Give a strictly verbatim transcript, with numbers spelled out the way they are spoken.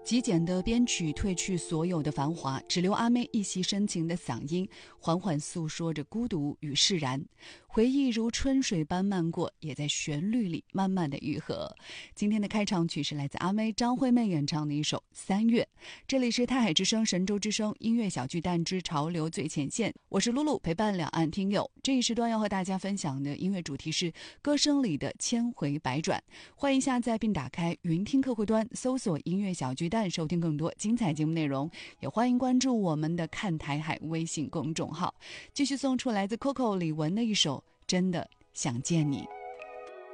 极简的编曲褪去所有的繁华，只留阿妹一袭深情的嗓音，缓缓诉说着孤独与释然。回忆如春水般漫过，也在旋律里慢慢的愈合。今天的开场曲是来自阿妹张惠妹演唱的一首《三月》。这里是泰海之声神州之声音乐小巨蛋之潮流最前线，我是露露，陪伴两岸听友。这一时段要和大家分享的音乐主题是歌声里的千回百转。欢迎下载并打开云听客户端，搜索音乐小巨蛋，收听更多精彩节目内容。也欢迎关注我们的看台海微信公众号。继续送出来自 Coco 李玟的一首真的想见你。